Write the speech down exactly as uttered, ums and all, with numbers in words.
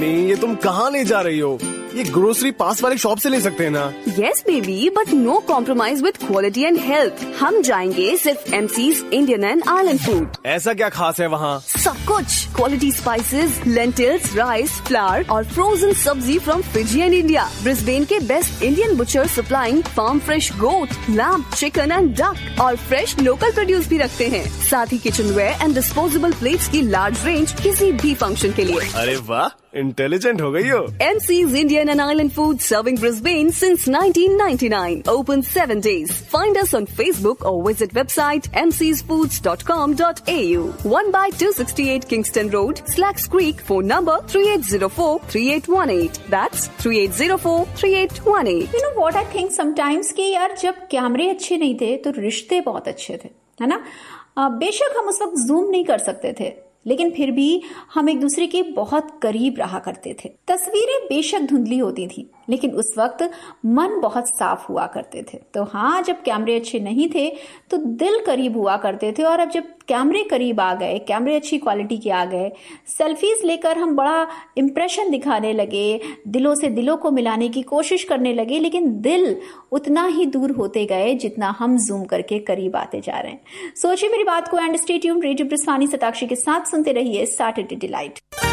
नहीं, ये तुम कहाँ ले जा रही हो? ये ग्रोसरी पास वाले शॉप से ले सकते हैं ना? Yes baby, but no compromise with quality and health. हम जाएंगे सिर्फ MCs Indian and island food. ऐसा क्या खास है वहाँ? सब कुछ, quality spices, lentils, rice, flower और फ्रोजन सब्जी from Fiji and India. Brisbane के best Indian butcher supplying farm fresh goat, lamb, chicken and duck और फ्रेश लोकल प्रोड्यूस भी रखते हैं। साथ ही kitchen where and disposable plates की लार्ज रेंज किसी भी फंक्शन के लिए। अरे वाह, इंटेलिजेंट हो गई हो। MCs Indian and island food serving Brisbane since nineteen ninety nine. Open seven days. Find us on Facebook or visit website m c s foods dot com dot a u. one by two sixty-eight Kingston Road, Slacks Creek. Phone number three eight zero four three eight one eight. That's three eight zero four three eight one eight. You know what I think sometimes कि यार जब कैमरे अच्छे नहीं थे तो रिश्ते बहुत अच्छे थे, है ना? बेशक हम उस वक्त जूम नहीं कर सकते थे, लेकिन फिर भी हम एक दूसरे के बहुत करीब रहा करते थे। तस्वीरें बेशक धुंधली होती थी, लेकिन उस वक्त मन बहुत साफ हुआ करते थे। तो हाँ, जब कैमरे अच्छे नहीं थे तो दिल करीब हुआ करते थे, और अब जब कैमरे करीब आ गए, कैमरे अच्छी क्वालिटी के आ गए, सेल्फीज लेकर हम बड़ा इम्प्रेशन दिखाने लगे, दिलों से दिलों को मिलाने की कोशिश करने लगे, लेकिन दिल उतना ही दूर होते गए जितना हम जूम करके करीब आते जा रहे हैं। सोचिए मेरी बात को and stay tuned. Radio ब्रिस्वानी Satakshi के साथ सुनते रहिए सैटरडे डिलाइट।